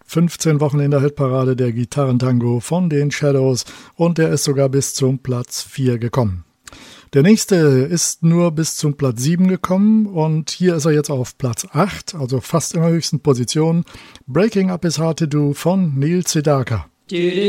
15 Wochen in der Hitparade der Gitarrentango von den Shadows und der ist sogar bis zum Platz 4 gekommen. Der nächste ist nur bis zum Platz 7 gekommen und hier ist er jetzt auf Platz 8, also fast in der höchsten Position. Breaking Up is Hard to Do von Neil Sedaka.